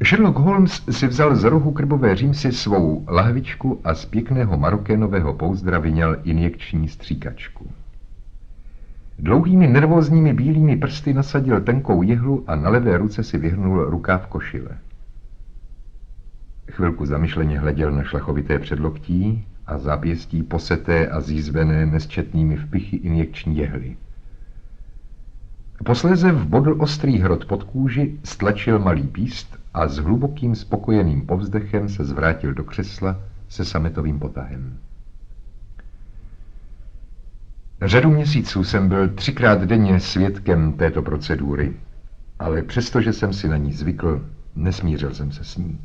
Sherlock Holmes si vzal z rohu krbové římsy svou lahvičku a z pěkného marokénového pouzdra vyňal injekční stříkačku. Dlouhými nervózními bílými prsty nasadil tenkou jehlu a na levé ruce si vyhrnul rukáv košile. Chvilku zamyšleně hleděl na šlachovité předloktí a zápěstí poseté a zízvené nesčetnými vpichy injekční jehly. Posléze vbodl ostrý hrot pod kůži, stlačil malý píst a s hlubokým spokojeným povzdechem se zvrátil do křesla se sametovým potahem. Řadu měsíců jsem byl 3krát denně svědkem této procedury, ale přestože jsem si na ní zvykl, nesmířil jsem se s ní.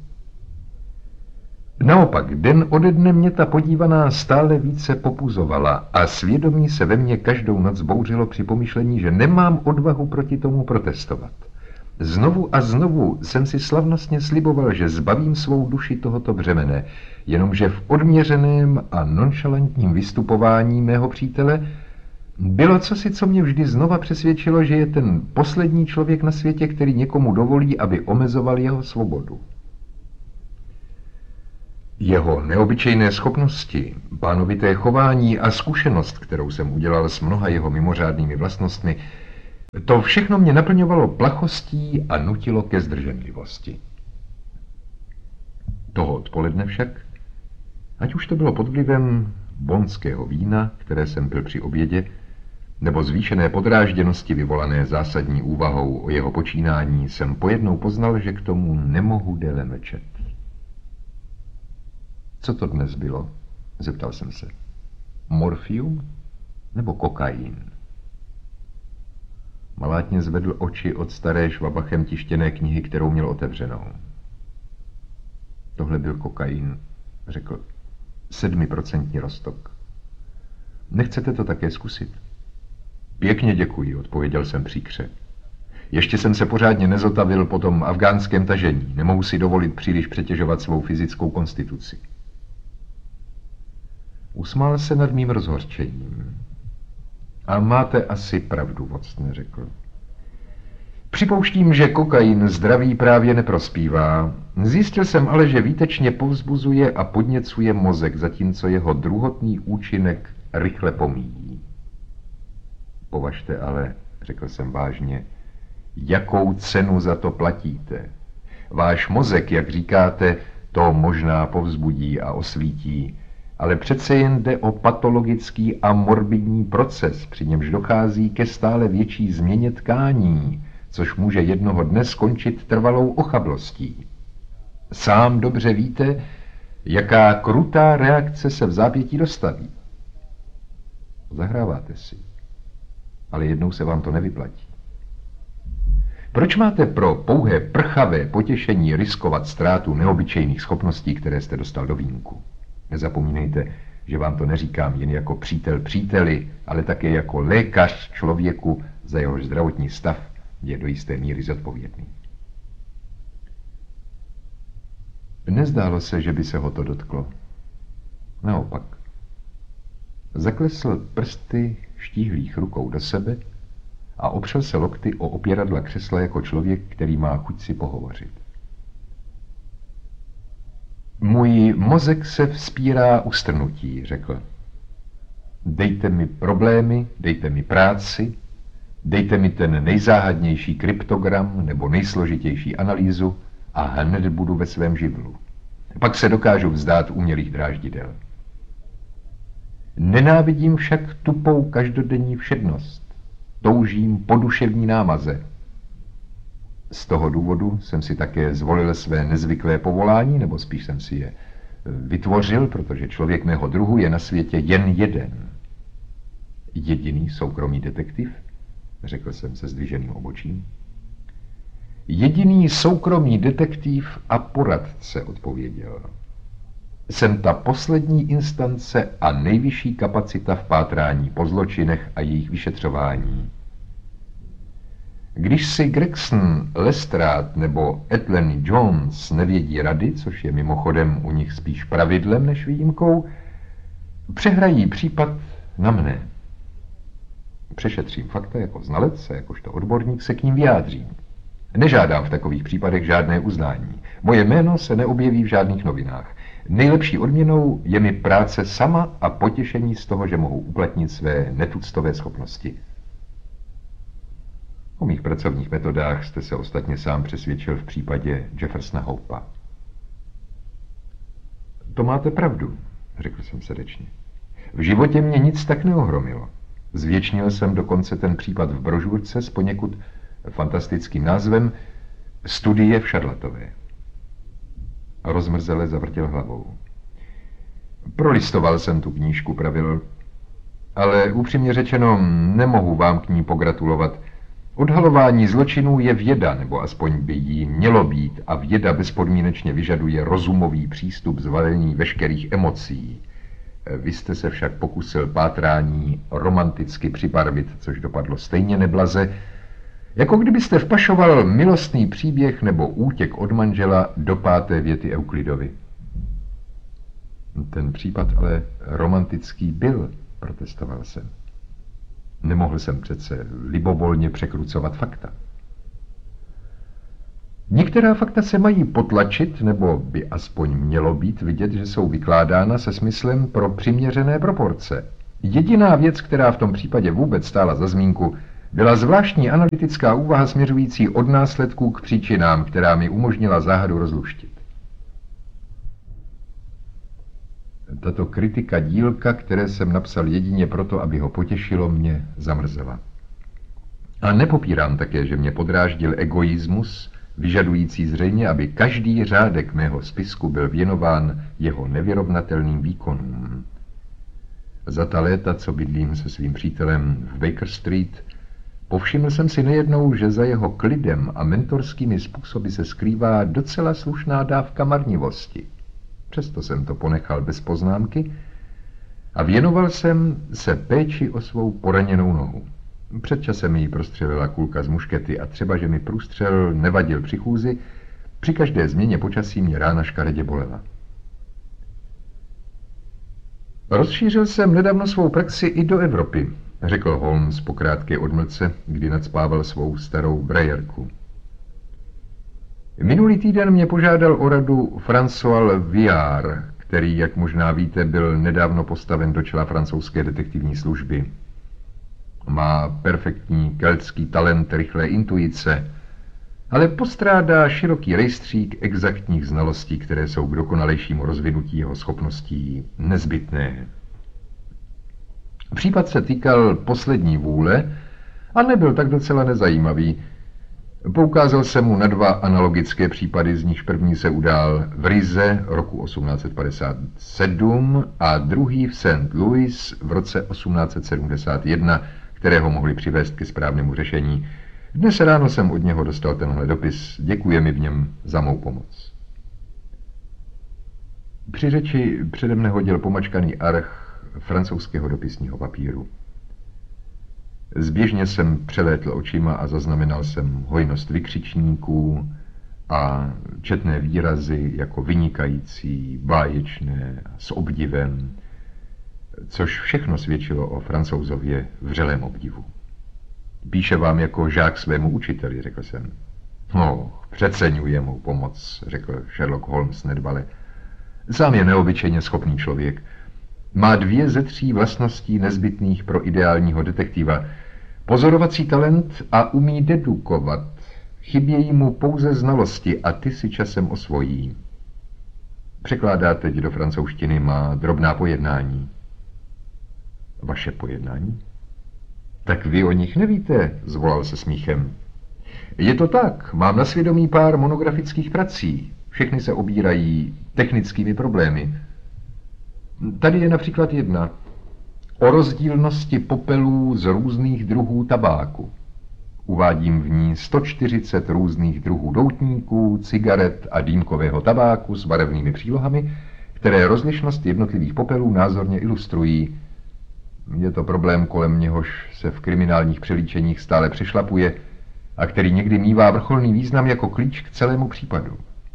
Naopak, den ode dne mě ta podívaná stále více popuzovala a svědomí se ve mně každou noc bouřilo při pomyšlení, že nemám odvahu proti tomu protestovat. Znovu a znovu jsem si slavnostně sliboval, že zbavím svou duši tohoto břemene, jenomže v odměřeném a nonšalantním vystupování mého přítele bylo cosi, co mě vždy znova přesvědčilo, že je ten poslední člověk na světě, který někomu dovolí, aby omezoval jeho svobodu. Jeho neobyčejné schopnosti, pánovité chování a zkušenost, kterou jsem udělal s mnoha jeho mimořádnými vlastnostmi, to všechno mě naplňovalo plachostí a nutilo ke zdrženlivosti. Toho odpoledne však, ať už to bylo pod vlivem bonského vína, které jsem pil při obědě, nebo zvýšené podrážděnosti vyvolané zásadní úvahou o jeho počínání, jsem pojednou poznal, že k tomu nemohu déle mlčet. Co to dnes bylo? Zeptal jsem se. Morfium nebo kokain? Malátně zvedl oči od staré švabachem tištěné knihy, kterou měl otevřenou. Tohle byl kokain, řekl. 7% roztok. Nechcete to také zkusit? Pěkně děkuji, odpověděl jsem příkře. Ještě jsem se pořádně nezotavil po tom afgánském tažení. Nemohu si dovolit příliš přetěžovat svou fyzickou konstituci. Usmál se nad mým rozhořčením. A máte asi pravdu, Watson, řekl. Připouštím, že kokain zdraví právě neprospívá. Zjistil jsem ale, že výtečně povzbuzuje a podněcuje mozek, zatímco jeho druhotný účinek rychle pomíjí. Považte ale, řekl jsem vážně, jakou cenu za to platíte. Váš mozek, jak říkáte, to možná povzbudí a osvítí, ale přece jen jde o patologický a morbidní proces, při němž dochází ke stále větší změně tkání, což může jednoho dne skončit trvalou ochablostí. Sám dobře víte, jaká krutá reakce se v zápětí dostaví. Zahráváte si, ale jednou se vám to nevyplatí. Proč máte pro pouhé prchavé potěšení riskovat ztrátu neobyčejných schopností, které jste dostal do vínku? Nezapomínejte, že vám to neříkám jen jako přítel příteli, ale také jako lékař člověku, za jehož zdravotní stav je do jisté míry zodpovědný. Nezdálo se, že by se ho to dotklo. Naopak. Zaklesl prsty štíhlých rukou do sebe a opřel se lokty o opěradla křesla jako člověk, který má chuť si pohovořit. Můj mozek se vzpírá ustrnutí, řekl. Dejte mi problémy, dejte mi práci, dejte mi ten nejzáhadnější kryptogram nebo nejsložitější analýzu a hned budu ve svém živlu. Pak se dokážu vzdát umělých dráždidel. Nenávidím však tupou každodenní všednost. Toužím po duševní námaze. Z toho důvodu jsem si také zvolil své nezvyklé povolání, nebo spíš jsem si je vytvořil, protože člověk mého druhu je na světě jen jeden. Jediný soukromý detektiv, řekl jsem se zdviženým obočím. Jediný soukromý detektiv a poradce, odpověděl. Jsem ta poslední instance a nejvyšší kapacita v pátrání po zločinech a jejich vyšetřování. Když si Gregson, Lestrade nebo Ethelny Jones nevědí rady, což je mimochodem u nich spíš pravidlem než výjimkou, přehrají případ na mne. Přešetřím fakta jako znalec a jakožto odborník se k ním vyjádřím. Nežádám v takových případech žádné uznání. Moje jméno se neobjeví v žádných novinách. Nejlepší odměnou je mi práce sama a potěšení z toho, že mohu uplatnit své netuctové schopnosti. O mých pracovních metodách jste se ostatně sám přesvědčil v případě Jeffersona Hopea. To máte pravdu, řekl jsem srdečně. V životě mě nic tak neohromilo. Zvětšnil jsem dokonce ten případ v brožurce s poněkud fantastickým názvem Studie v Šarlatové. A rozmrzele zavrtěl hlavou. Prolistoval jsem tu knížku, pravil, ale upřímně řečeno nemohu vám k ní pogratulovat. Odhalování zločinů je věda, nebo aspoň by jí mělo být, a věda bezpodmínečně vyžaduje rozumový přístup zvalení veškerých emocí. Vy jste se však pokusil pátrání romanticky přibarvit, což dopadlo stejně neblaze, jako kdybyste vpašoval milostný příběh nebo útěk od manžela do 5. věty Euklidovi. Ten případ ale romantický byl, protestoval jsem. Nemohl jsem přece libovolně překrucovat fakta. Některá fakta se mají potlačit, nebo by aspoň mělo být vidět, že jsou vykládána se smyslem pro přiměřené proporce. Jediná věc, která v tom případě vůbec stála za zmínku, byla zvláštní analytická úvaha směřující od následků k příčinám, která mi umožnila záhadu rozluštit. Tato kritika dílka, které jsem napsal jedině proto, aby ho potěšilo, mě zamrzela. A nepopírám také, že mě podráždil egoismus, vyžadující zřejmě, aby každý řádek mého spisku byl věnován jeho nevyrovnatelným výkonům. Za ta léta, co bydlím se svým přítelem v Baker Street, povšiml jsem si nejednou, že za jeho klidem a mentorskými způsoby se skrývá docela slušná dávka marnivosti. Přesto jsem to ponechal bez poznámky a věnoval jsem se péči o svou poraněnou nohu. Před časem jí prostřelila kulka z muškety a třeba, že mi průstřel nevadil při chůzi, při každé změně počasí mě rána škaredě bolela. Rozšířil jsem nedávno svou praxi i do Evropy, řekl Holmes po krátké odmlce, kdy nacpával svou starou brajerku. Minulý týden mě požádal o radu François Viard, který, jak možná víte, byl nedávno postaven do čela francouzské detektivní služby. Má perfektní keltský talent rychlé intuice, ale postrádá široký rejstřík exaktních znalostí, které jsou k dokonalejšímu rozvinutí jeho schopností nezbytné. Případ se týkal poslední vůle a nebyl tak docela nezajímavý. Poukázal jsem mu na 2 analogické případy, z nichž první se udál v Rize roku 1857 a druhý v St. Louis v roce 1871, které ho mohli přivést ke správnému řešení. Dnes ráno jsem od něho dostal tenhle dopis, děkuje mi v něm za mou pomoc. Při řeči přede mne hodil pomačkaný arch francouzského dopisního papíru. Zběžně jsem přelétl očima a zaznamenal jsem hojnost vykřičníků a četné výrazy jako vynikající, báječné, s obdivem, což všechno svědčilo o Francouzově vřelém obdivu. Píše vám jako žák svému učiteli, řekl jsem. No, přeceňuje mou pomoc, řekl Sherlock Holmes nedbale. Sám je neobyčejně schopný člověk. Má 2 ze 3 vlastností nezbytných pro ideálního detektiva. Pozorovací talent a umí dedukovat. Chybějí mu pouze znalosti a ty si časem osvojí. Překládá teď do francouzštiny, má drobná pojednání. Vaše pojednání? Tak vy o nich nevíte, zvolal se smíchem. Je to tak, mám na svědomí pár monografických prací. Všechny se obírají technickými problémy. Tady je například jedna. O rozdílnosti popelů z různých druhů tabáku. Uvádím v ní 140 různých druhů doutníků, cigaret a dýmkového tabáku s barevnými přílohami, které rozlišnost jednotlivých popelů názorně ilustrují. Je to problém, kolem něhož se v kriminálních přelíčeních stále přešlapuje a který někdy mívá vrcholný význam jako klíč k celému případu.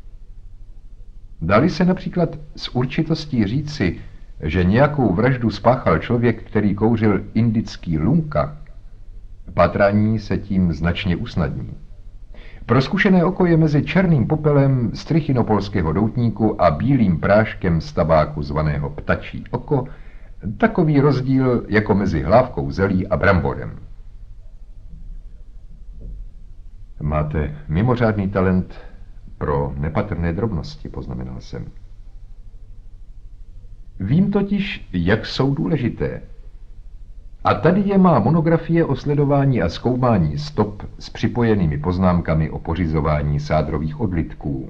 Dali se například s určitostí říci, že nějakou vraždu spáchal člověk, který kouřil indický lunka, pátrání se tím značně usnadní. Pro zkušené oko je mezi černým popelem z trichinopolského doutníku a bílým práškem z tabáku zvaného ptačí oko takový rozdíl jako mezi hlávkou zelí a bramborem. Máte mimořádný talent pro nepatrné drobnosti, poznamenal jsem. Vím totiž, jak jsou důležité. A tady je má monografie o sledování a zkoumání stop s připojenými poznámkami o pořizování sádrových odlitků.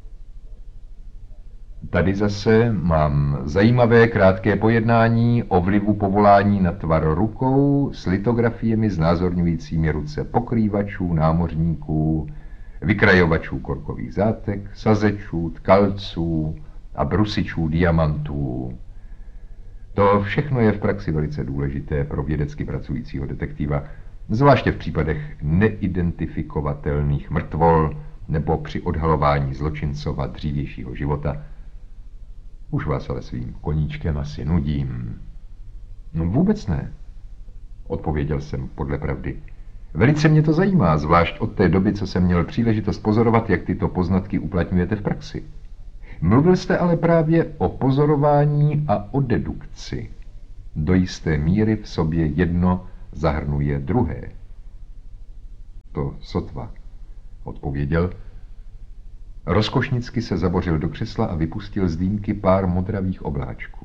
Tady zase mám zajímavé krátké pojednání o vlivu povolání na tvar rukou s litografiemi znázorňujícími ruce pokrývačů, námořníků, vykrajovačů korkových zátek, sazečů, tkalců a brusičů diamantů. To všechno je v praxi velice důležité pro vědecky pracujícího detektiva, zvláště v případech neidentifikovatelných mrtvol nebo při odhalování zločincova dřívějšího života. Už vás ale svým koníčkem asi nudím. No, vůbec ne, odpověděl jsem podle pravdy. Velice mě to zajímá, zvlášť od té doby, co jsem měl příležitost pozorovat, jak tyto poznatky uplatňujete v praxi. Mluvil jste ale právě o pozorování a o dedukci. Do jisté míry v sobě jedno zahrnuje druhé. To sotva, odpověděl. Rozkošnicky se zabořil do křesla a vypustil z dýmky pár modravých obláčků.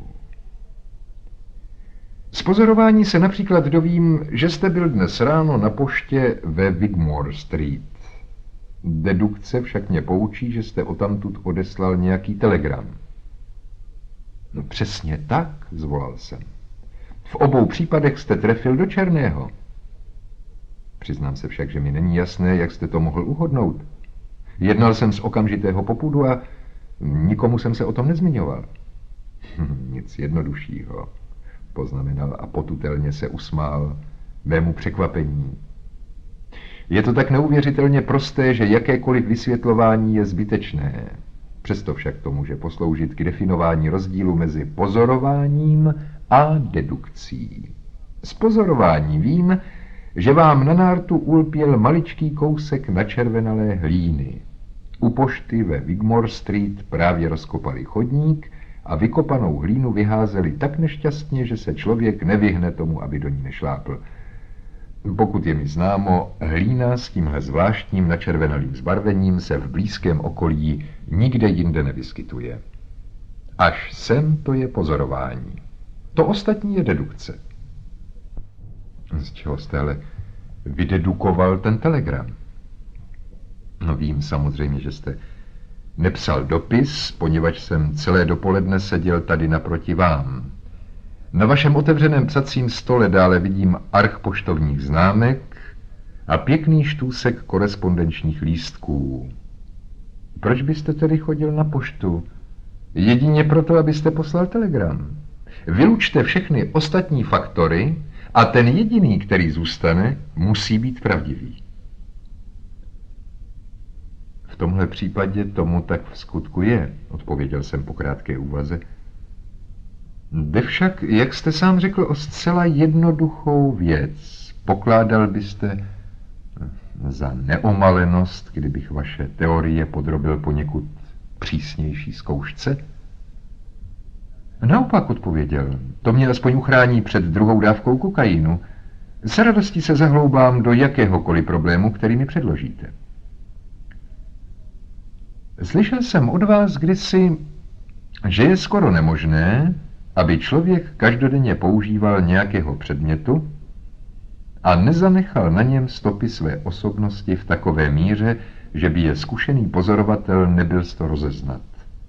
Z pozorování se například dovím, že jste byl dnes ráno na poště ve Wigmore Street. Dedukce však mě poučí, že jste odtamtud odeslal nějaký telegram. No přesně tak, zvolal jsem. V obou případech jste trefil do černého. Přiznám se však, že mi není jasné, jak jste to mohl uhodnout. Jednal jsem z okamžitého popudu a nikomu jsem se o tom nezmiňoval. Nic jednoduššího, poznamenal a potutelně se usmál mému překvapení. Je to tak neuvěřitelně prosté, že jakékoliv vysvětlování je zbytečné. Přesto však to může posloužit k definování rozdílu mezi pozorováním a dedukcí. Z pozorování vím, že vám na nártu ulpěl maličký kousek načervenalé hlíny. U pošty ve Wigmore Street právě rozkopali chodník a vykopanou hlínu vyházeli tak nešťastně, že se člověk nevyhne tomu, aby do ní nešlápl. Pokud je mi známo, hlína s tímhle zvláštním načervenalým zbarvením se v blízkém okolí nikde jinde nevyskytuje. Až sem to je pozorování. To ostatní je dedukce. Z čeho jste ale vydedukoval ten telegram? No vím samozřejmě, že jste nepsal dopis, poněvadž jsem celé dopoledne seděl tady naproti vám. Na vašem otevřeném psacím stole dále vidím arch poštovních známek a pěkný štůsek korespondenčních lístků. Proč byste tedy chodil na poštu? Jedině proto, abyste poslal telegram. Vylučte všechny ostatní faktory a ten jediný, který zůstane, musí být pravdivý. V tomhle případě tomu tak v skutku je, odpověděl jsem po krátké úvaze. Jde však, jak jste sám řekl, o zcela jednoduchou věc. Pokládal byste za neomalenost, kdybych vaše teorie podrobil poněkud přísnější zkoušce? Naopak, odpověděl, to mě aspoň uchrání před druhou dávkou kokainu. S radostí se zahloubám do jakéhokoliv problému, který mi předložíte. Slyšel jsem od vás kdysi, že je skoro nemožné, aby člověk každodenně používal nějakého předmětu a nezanechal na něm stopy své osobnosti v takové míře, že by je zkušený pozorovatel nebyl z toho rozeznat.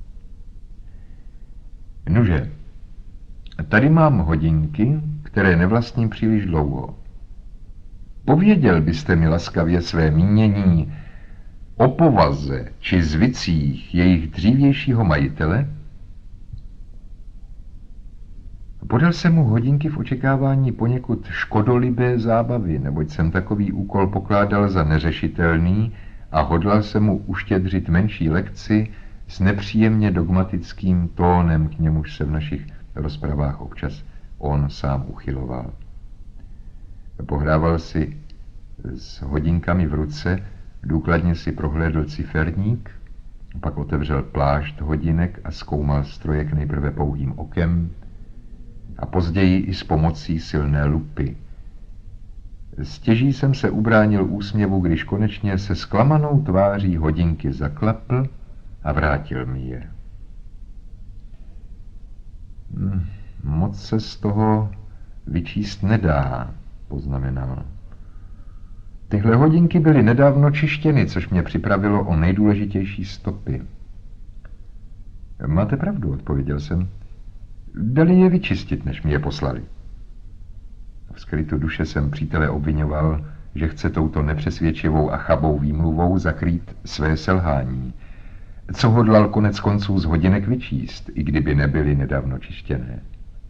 Nuže, tady mám hodinky, které nevlastním příliš dlouho. Pověděl byste mi laskavě své mínění o povaze či zvicích jejich dřívějšího majitele? Podal jsem mu hodinky v očekávání poněkud škodolibé zábavy, neboť jsem takový úkol pokládal za neřešitelný a hodlal jsem mu uštědřit menší lekci s nepříjemně dogmatickým tónem, k němuž se v našich rozpravách občas on sám uchyloval. Pohrával si s hodinkami v ruce Důkladně si prohlédl ciferník, pak otevřel plášť hodinek a zkoumal strojek nejprve pouhým okem a později i s pomocí silné lupy. Stěží jsem se ubránil úsměvu, když konečně se zklamanou tváří hodinky zaklapl a vrátil mi je. Moc se z toho vyčíst nedá, poznamenal. Tyhle hodinky byly nedávno čištěny, což mě připravilo o nejdůležitější stopy. Máte pravdu, odpověděl jsem. Dali je vyčistit, než mi je poslali. V skrytu duše jsem přítele obvinoval, že chce touto nepřesvědčivou a chabou výmluvou zakrýt své selhání. Co hodlal konec konců z hodinek vyčíst, i kdyby nebyly nedávno čištěné.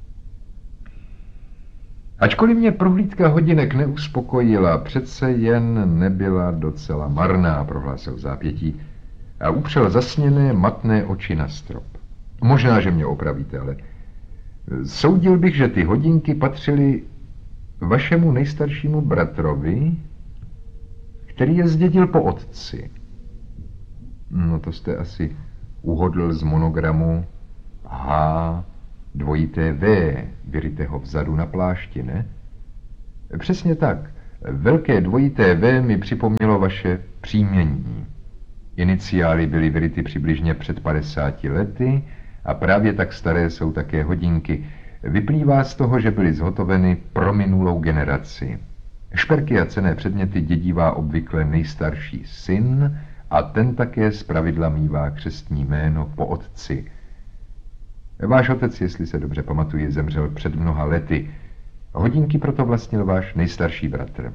Ačkoliv mě prohlídka hodinek neuspokojila, přece jen nebyla docela marná, prohlásil v zápětí a upřel zasněné matné oči na strop. Možná, že mě opravíte, ale soudil bych, že ty hodinky patřily vašemu nejstaršímu bratrovi, který je zdědil po otci. No to jste asi uhodl z monogramu H dvojité V, vyrytého vzadu na plášti, ne? Přesně tak. Velké dvojité V mi připomnělo vaše příjmení. Iniciály byly vyryty přibližně před 50 lety a právě tak staré jsou také hodinky. Vyplývá z toho, že byly zhotoveny pro minulou generaci. Šperky a cenné předměty dědívá obvykle nejstarší syn a ten také zpravidla mívá křestní jméno po otci. Váš otec, jestli se dobře pamatuji, zemřel před mnoha lety. Hodinky proto vlastnil váš nejstarší bratr.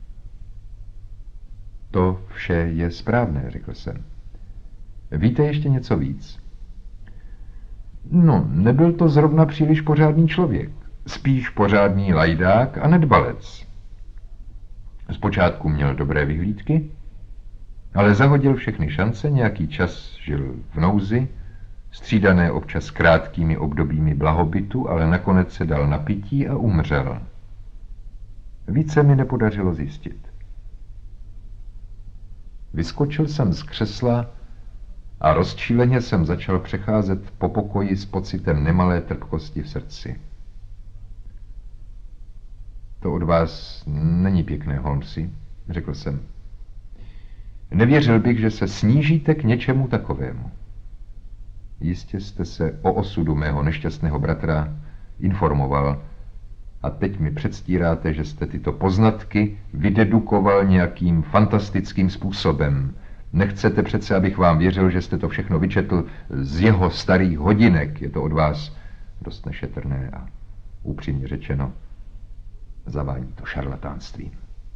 To vše je správné, řekl jsem. Víte ještě něco víc? No, nebyl to zrovna příliš pořádný člověk. Spíš pořádný lajdák a nedbalec. Zpočátku měl dobré vyhlídky, ale zahodil všechny šance, nějaký čas žil v nouzi, střídané občas krátkými obdobími blahobytu, ale nakonec se dal na pití a umřel. Více mi nepodařilo zjistit. Vyskočil jsem z křesla a rozčíleně jsem začal přecházet po pokoji s pocitem nemalé trpkosti v srdci. To od vás není pěkné, Holmesi, řekl jsem. Nevěřil bych, že se snížíte k něčemu takovému. Jistě jste se o osudu mého nešťastného bratra informoval a teď mi předstíráte, že jste tyto poznatky vydedukoval nějakým fantastickým způsobem. Nechcete přece, abych vám věřil, že jste to všechno vyčetl z jeho starých hodinek. Je to od vás dost nešetrné a upřímně řečeno zavání to šarlatánstvím.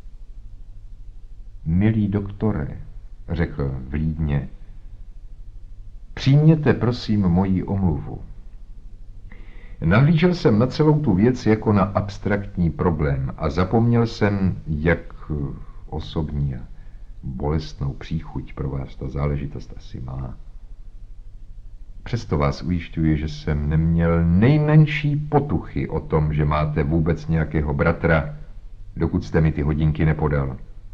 Milý doktore, řekl vlídně, přijměte prosím moji omluvu. Nahlížel jsem na celou tu věc jako na abstraktní problém a zapomněl jsem, jak osobní a bolestnou příchuť pro vás ta záležitost asi má. Přesto vás ujišťuji, že jsem neměl nejmenší potuchy o tom, že máte vůbec nějakého bratra, dokud jste mi ty hodinky nepodal.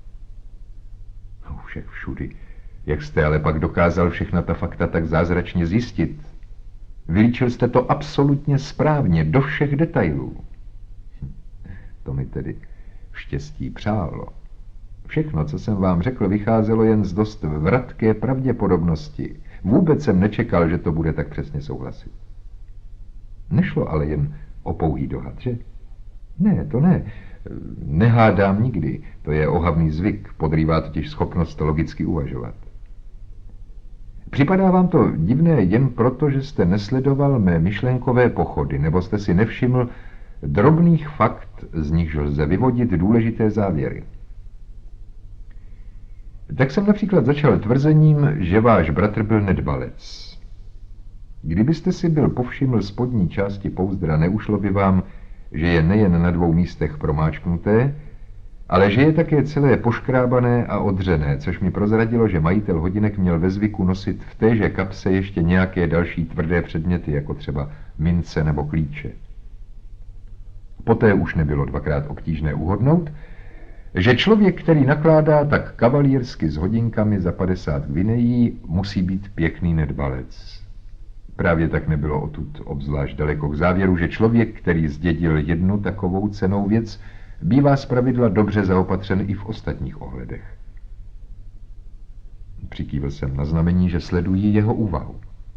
Všech všudy. Jak jste ale pak dokázal všechna ta fakta tak zázračně zjistit? Vylíčil jste to absolutně správně, do všech detailů. To mi tedy štěstí přálo. Všechno, co jsem vám řekl, vycházelo jen z dost vratké pravděpodobnosti. Vůbec jsem nečekal, že to bude tak přesně souhlasit. Nešlo ale jen o pouhý dohad, že? Ne, to ne. Nehádám nikdy. To je ohavný zvyk, podrývá totiž schopnost logicky uvažovat. Připadá vám to divné jen proto, že jste nesledoval mé myšlenkové pochody, nebo jste si nevšiml drobných fakt, z nichž lze vyvodit důležité závěry. Tak jsem například začal tvrzením, že váš bratr byl nedbalec. Kdybyste si byl povšiml spodní části pouzdra, neušlo by vám, že je nejen na 2 místech promáčknuté, ale že je také celé poškrábané a odřené, což mi prozradilo, že majitel hodinek měl ve zvyku nosit v téže kapse ještě nějaké další tvrdé předměty, jako třeba mince nebo klíče. Poté už nebylo dvakrát obtížné uhodnout, že člověk, který nakládá tak kavalírsky s hodinkami za 50 gvinejí, musí být pěkný nedbalec. Právě tak nebylo odtud obzvlášť daleko k závěru, že člověk, který zdědil jednu takovou cennou věc, bývá zpravidla dobře zaopatřen i v ostatních ohledech. Přikývil jsem na znamení, že sledují jeho úvahu.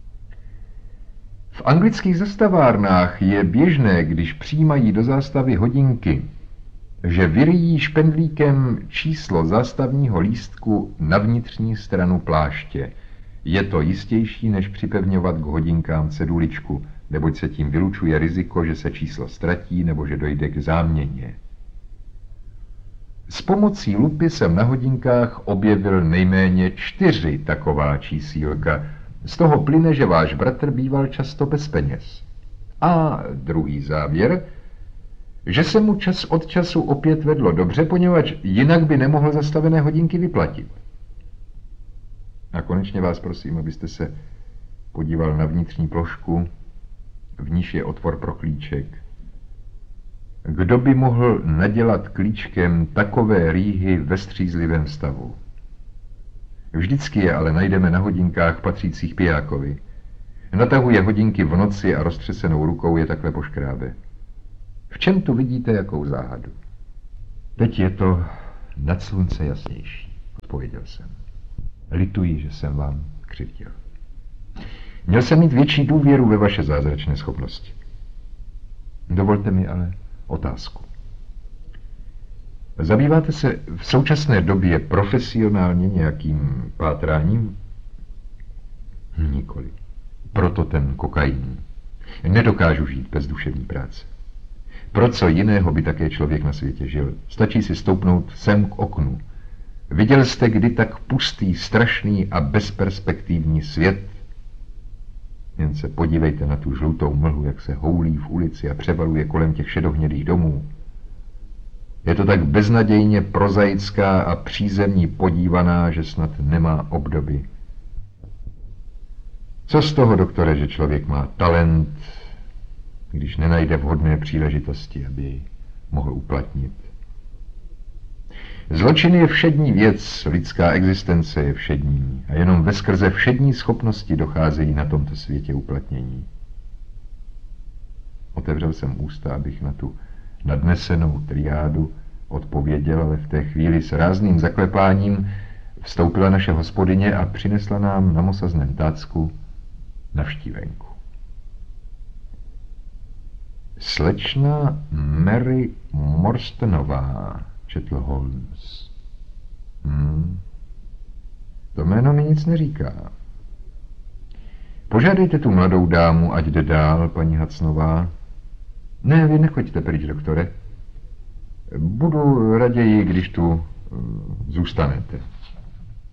V anglických zastavárnách je běžné, když přijímají do zástavy hodinky, že vyryjí špendlíkem číslo zástavního lístku na vnitřní stranu pláště. Je to jistější, než připevňovat k hodinkám ceduličku, neboť se tím vylučuje riziko, že se číslo ztratí nebo že dojde k záměně. S pomocí lupy jsem na hodinkách objevil nejméně 4 taková čísílka. Z toho plyne, že váš bratr býval často bez peněz. A druhý závěr, že se mu čas od času opět vedlo dobře, poněvadž jinak by nemohl zastavené hodinky vyplatit. A konečně vás prosím, abyste se podíval na vnitřní plošku, v níž je otvor pro klíček. Kdo by mohl nadělat klíčkem takové rýhy ve střízlivém stavu? Vždycky je ale najdeme na hodinkách patřících pijákovi. Natahuje hodinky v noci a roztřesenou rukou je takhle poškrábe. V čem tu vidíte jakou záhadu? Teď je to nad slunce jasnější, odpověděl jsem. Lituji, že jsem vám křivdil. Měl jsem mít větší důvěru ve vaše zázračné schopnosti. Dovolte mi ale otázku. Zabýváte se v současné době profesionálně nějakým pátráním? Nikoli. Proto ten kokain. Nedokážu žít bez duševní práce. Pro co jiného by také člověk na světě žil? Stačí si stoupnout sem k oknu. Viděl jste kdy tak pustý, strašný a bezperspektivní svět? Jen se podívejte na tu žlutou mlhu, jak se houlí v ulici a převaluje kolem těch šedohnědých domů. Je to tak beznadějně prozaická a přízemní podívaná, že snad nemá obdoby. Co z toho, doktore, že člověk má talent, když nenajde vhodné příležitosti, aby jej mohl uplatnit? Zločin je všední věc, lidská existence je všední a jenom veskrze všední schopnosti docházejí na tomto světě uplatnění. Otevřel jsem ústa, abych na tu nadnesenou triádu odpověděl, ale v té chvíli s rázným zaklepáním vstoupila naše hospodyně a přinesla nám na mosazném tácku navštívenku. Slečna Mary Morstonová, četl Holmes. To jméno mi nic neříká. Požádejte tu mladou dámu, ať jde dál, paní Hudsonová. Ne, vy nechoďte pryč, doktore. Budu raději, když tu zůstanete.